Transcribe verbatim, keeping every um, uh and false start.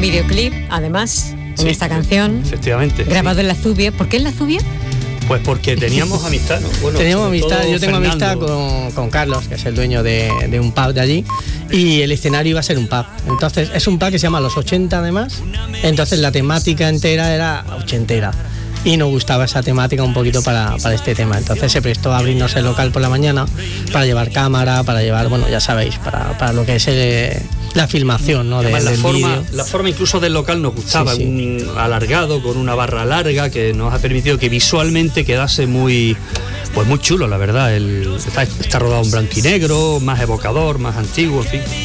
videoclip, además, en Sí, esta canción. Efectivamente. Grabado sí. en la Zubia. ¿Por qué en la Zubia? Pues porque teníamos amistad, ¿no? Bueno, Teníamos sobre amistad, todo yo tengo Fernando. amistad con, con Carlos, que es el dueño de, de un pub de allí, y el escenario iba a ser un pub. Entonces, es un pub que se llama Los ochenta además, entonces la temática entera era ochentera. Y nos gustaba esa temática un poquito para, para este tema. Entonces se prestó a abrirnos el local por la mañana para llevar cámara, para llevar, bueno, ya sabéis, para, para lo que es el, la filmación, ¿no? De, Además, la del forma, vídeo. la forma incluso del local nos gustaba, Sí, sí. un alargado con una barra larga que nos ha permitido que visualmente quedase muy, pues muy chulo, la verdad. El, está, está rodado en blanco y negro, más evocador, más antiguo, en fin.